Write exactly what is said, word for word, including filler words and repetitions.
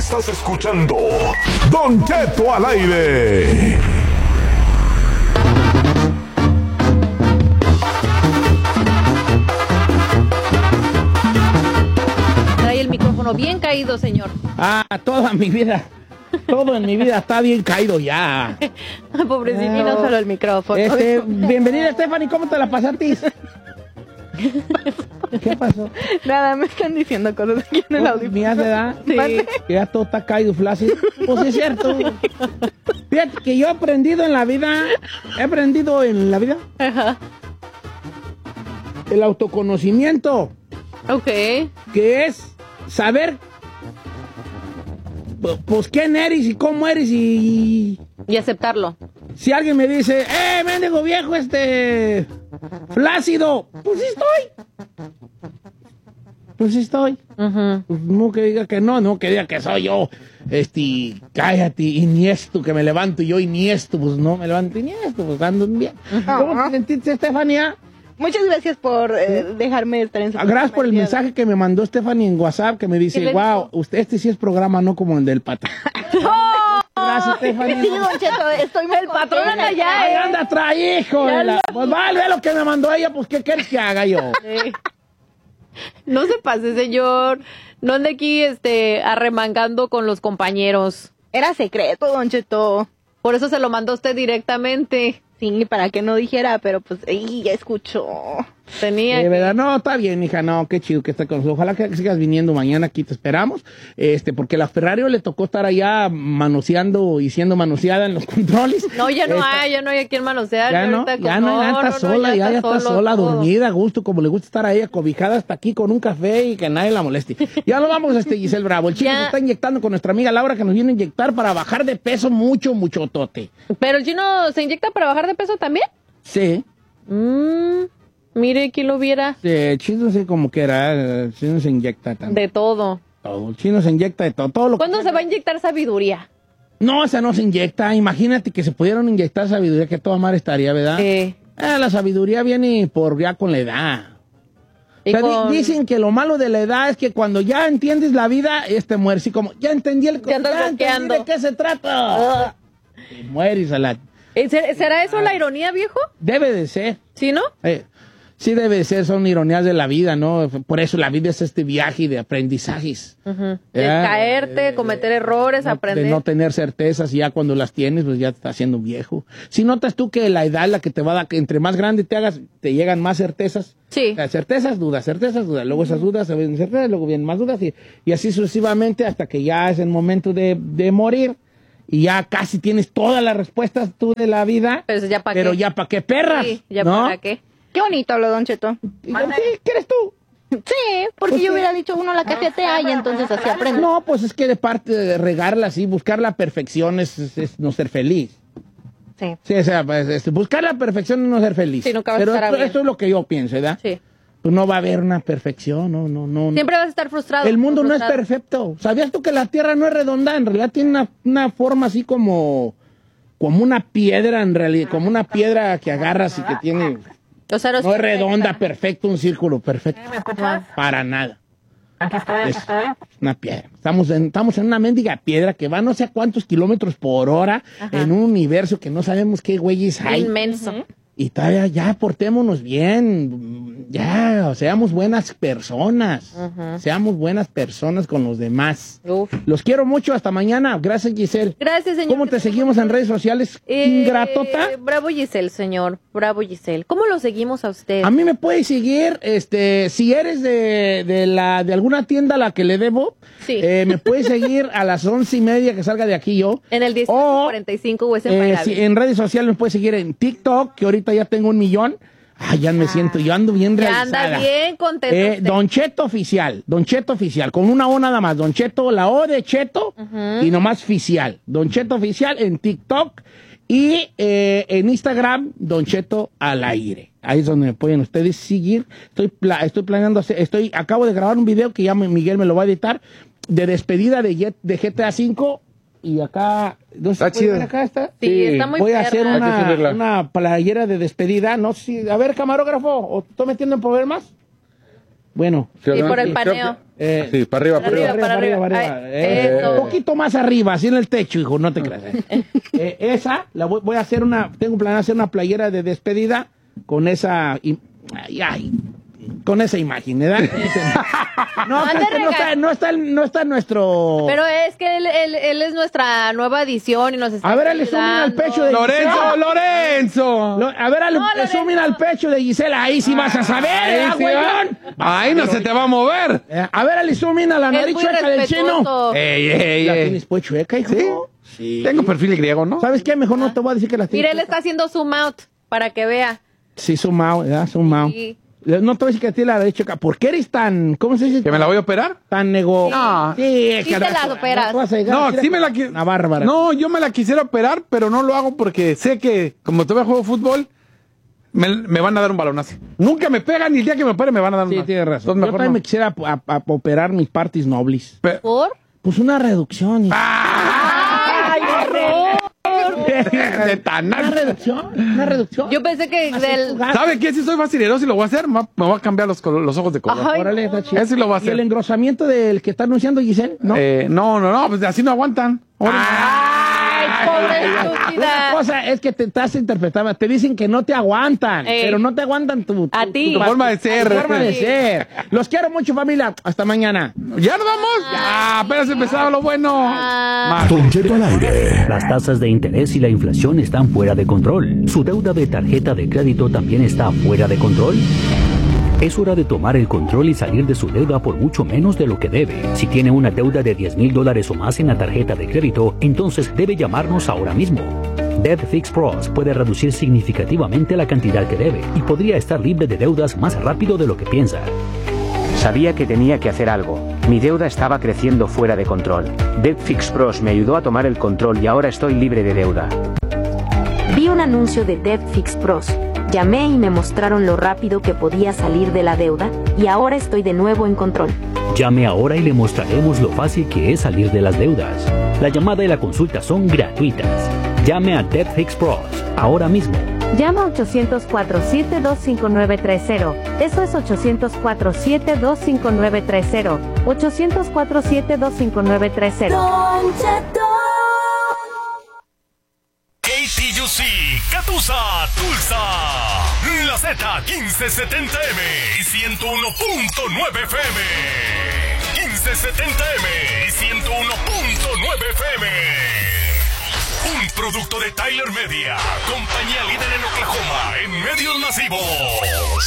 Estás escuchando Don Cheto al aire. Trae el micrófono bien caído, señor. Ah, toda mi vida. Todo en mi vida está bien caído ya. Pobrecito, y no solo el micrófono. Este, bienvenida, Stephanie. ¿Cómo te la pasaste? ¿Qué pasó? Nada, me están diciendo cosas aquí en el audio. ¿Me hace edad? Sí. Que ya todo está caído, flácido. Pues es cierto. Fíjate que yo he aprendido en la vida, he aprendido en la vida Ajá. el autoconocimiento, Ok. que es saber pues quién eres y cómo eres y... Y aceptarlo. Si alguien me dice, eh, mendigo viejo, este, flácido, pues sí estoy. Pues sí estoy. Uh-huh. Pues no que diga que no, no que diga que soy yo, este, cállate, iniesto, que me levanto y yo iniesto, pues no me levanto iniesto, pues ando bien. Uh-huh. ¿Cómo te sentiste, Estefanía? Muchas gracias por eh, dejarme estar en su Gracias por el mensaje que me mandó Stephanie en WhatsApp, que me dice, wow, usted, este sí es programa, no como el del patrón. Gracias, Stephanie. Sí, Don Cheto, estoy muy El patrón contenta. anda allá, Ahí ¿eh? anda, trae, hijo de la... Pues vale, ve lo que me mandó ella, pues ¿qué quieres que haga yo? Sí. No se pase, señor. No ande aquí, este, arremangando con los compañeros. Era secreto, Don Cheto. Por eso se lo mandó usted directamente. Sí, para que no dijera, pero pues, ey, ya escuchó. Tenía. De verdad, no, está bien, hija, no, qué chido que estés con nosotros. Ojalá que sigas viniendo mañana, aquí te esperamos. Este, porque a la Ferrario le tocó estar allá manoseando y siendo manoseada en los controles. No, ya no Esta- hay, ya no hay a quien manosear. Ya no, ahorita ya con- no, ya está no, no, sola, ya, ya está solo, sola, todo. dormida, a gusto, como le gusta estar ahí acobijada hasta aquí con un café y que nadie la moleste. Ya lo vamos, este Giselle Bravo. El chico Ya. se está inyectando con nuestra amiga Laura, que nos viene a inyectar para bajar de peso mucho, mucho tote. Pero el chino se inyecta para bajar de peso también. Sí. Mmm, mire, quién lo viera. Sí, el chino sí como que era, el chino se inyecta también. De todo. Todo, el chino se inyecta de todo. todo lo que- ¿Cuándo se va a inyectar sabiduría? No, esa no se inyecta. Imagínate que se pudieran inyectar sabiduría, que toda madre estaría, ¿verdad? Eh, Ah, la sabiduría viene por ya con la edad. y O sea, di- con- dicen que lo malo de la edad es que cuando ya entiendes la vida, este mueres. Y como, ya entendí el Ya andas ya entendí bloqueando. de qué se trata. Y mueres a la... Eh, ¿ser- ¿Será eso la ironía, viejo? Debe de ser. ¿Sí, no? Eh, sí debe de ser, son ironías de la vida, ¿no? Por eso la vida es este viaje de aprendizajes. Ujú. De Ya, caerte, eh, cometer errores, no- aprender. De no tener certezas, y ya cuando las tienes, pues ya te estás haciendo viejo. Si notas tú que la edad es la que te va a dar, que entre más grande te hagas, te llegan más certezas. Sí. O sea, certezas, dudas, certezas, dudas. Luego esas dudas se ven certezas, luego vienen más dudas, y, y así sucesivamente hasta que ya es el momento de, de morir. Y ya casi tienes todas las respuestas tú de la vida. Pero ya para Pero qué. ya para qué perras. Sí, ya ¿no? para qué. Qué bonito habló Don Cheto. Y yo, sí, ¿qué eres tú? Sí, porque Pues yo sí. hubiera dicho uno la cachetea y entonces así aprende. No, pues es que de parte de regarla así, buscar la perfección es, es- es no ser feliz. Sí. Sí, o sea, pues, este, buscar la perfección es no ser feliz. Sí, nunca vas a Pero estar esto, bien. esto es lo que yo pienso, ¿verdad? Sí. Pues no va a haber una perfección, no, no, no. no. Siempre vas a estar frustrado. El mundo no es frustrado. perfecto. ¿Sabías tú que la Tierra no es redonda? En realidad tiene una, una forma así como, como una piedra, en realidad, como una piedra que agarras y que tiene... O sea, No es redonda, perfecto, un círculo perfecto. Para nada. Es una piedra. Estamos en, estamos en una mendiga piedra que va no sé a cuántos kilómetros por hora Ajá. en un universo que no sabemos qué güeyes hay. Inmenso. Y todavía ya portémonos bien, ya, seamos buenas personas, Ujú. seamos buenas personas con los demás. Uf. Los quiero mucho, hasta mañana. Gracias, Giselle. Gracias, señor. ¿Cómo te seguimos en redes sociales? Eh, Ingratota. Bravo Giselle, señor. Bravo Giselle. ¿Cómo lo seguimos a usted? A mí me puedes seguir, este, si eres de, de la, de alguna tienda a la que le debo, Sí. eh, me puedes seguir a las once y media que salga de aquí yo. En el dieciocho cuarenta y cinco o es en Eh, Guayabes. si- en redes sociales me puedes seguir en TikTok, que ahorita ya tengo un millón. Ay, ya me siento, yo ando bien Ya realizada. anda bien contento. Eh, usted. Don Cheto Oficial, Don Cheto Oficial, con una O nada más, Don Cheto, la O de Cheto Ujú. y nomás Oficial. Don Cheto Oficial en TikTok y eh, en Instagram, Don Cheto al aire. Ahí es donde me pueden ustedes seguir. Estoy, pla- estoy planeando hacer, estoy, acabo de grabar un video que ya me- Miguel me lo va a editar, de despedida de, Jet- de G T A cinco. Y acá, ¿no se Está puede ver chido. acá está? Sí, está muy Voy a perra. hacer Hay que una, subirla. una playera de despedida, no sé si, a ver, camarógrafo, ¿o te estoy metiendo en problemas? Bueno. Sí, ¿verdad? por el Sí, paneo. creo que- Eh, Sí, para arriba, para para arriba. arriba, para arriba. arriba. Ay, Eh, eso. un poquito más arriba, así en el techo, hijo, no te creas. eh. Eh, esa, la voy, voy a hacer una, tengo planeado hacer una playera de despedida con esa, im- ay, ay, con esa imagen, ¿verdad? No, Ande es que no rega- está, no está, no está nuestro... Pero es que él, él, él es nuestra nueva edición y nos está A ver, le sumen al ayudando. pecho de ¡Lorenzo, Lorenzo! Lo- a ver, le No, le sumen Lorenzo. al pecho de Gisela, ahí sí vas a saber, ¿eh, Ahí sí, güeyón? Ahí no se te va a mover. Eh, A ver, le sumen a la Es nariz muy chueca del chino. respetuoso. Ey, ey, ¿La ey. tienes pues chueca, hijo? ¿Sí? Sí. Tengo perfil griego, ¿no? ¿Sabes qué? Mejor no te voy a decir que la tienes. Mire, él está haciendo zoom out para que vea. Sí, sumado, ¿verdad? Sumado. Sí. No te voy a decir que a ti la derecha. ¿Por qué eres tan, cómo se dice? ¿Que me la voy a operar? Tan nego. No. Sí, es Sí que te ahora- la operas. no te vas a llegar No, a decir sí me la quiero. Una bárbara. No, yo me la quisiera operar, pero no lo hago porque sé que, como todavía juego fútbol, me, me van a dar un balonazo. Nunca me pegan y el día que me opere me van a dar un Sí, balonazo. tienes razón. Entonces, Yo mejor también no. me quisiera a- a- a operar mis partes nobles. Pe- ¿Por? Pues una reducción. hijo. ¡Ay, horror! de tan Una alto. reducción. Una reducción. Yo pensé que del... ¿Sabe qué? Si soy facileroso y lo voy a hacer, me va- me voy a cambiar los, colo- los ojos de color. Ay, Órale, está chido. Ese lo va a ¿Y el hacer. engrosamiento del que está anunciando Giselle? ¿No? Eh, no, no, no, pues así no aguantan. Órale. ¡Ay, pobre Una estúpida! cosa es que te estás interpretando, te dicen que no te aguantan, Ey. pero no te aguantan tu, tu- A ti. Tu forma de ser. tu forma de Sí. ser. Los quiero mucho, familia. Hasta mañana. ¿Ya nos vamos? Ya, apenas empezaba lo bueno. Ah. Más. Don Cheto al aire. Las tasas de interés y la inflación están fuera de control. ¿Su deuda de tarjeta de crédito también está fuera de control? Es hora de tomar el control y salir de su deuda por mucho menos de lo que debe. Si tiene una deuda de diez mil dólares o más en la tarjeta de crédito, entonces debe llamarnos ahora mismo. Debt Fix Pros puede reducir significativamente la cantidad que debe y podría estar libre de deudas más rápido de lo que piensa. Sabía que tenía que hacer algo. Mi deuda estaba creciendo fuera de control. Debt Fix Pros me ayudó a tomar el control y ahora estoy libre de deuda. Vi un anuncio de Debt Fix Pros. Llamé y me mostraron lo rápido que podía salir de la deuda y ahora estoy de nuevo en control. Llame ahora y le mostraremos lo fácil que es salir de las deudas. La llamada y la consulta son gratuitas. Llame a Debt Fix Pros ahora mismo. Llama ochocientos cuatro siete dos cinco nueve tres cero. Eso es ochocientos cuatro siete dos cinco nueve tres cero. ochocientos cuatro siete dos cinco nueve tres cero. K T U C, Catusa, Tulsa, la Z quince setenta M y ciento uno punto nueve F M. quince setenta M y ciento uno punto nueve F M. Un producto de Tyler Media, compañía líder en Oklahoma en medios masivos.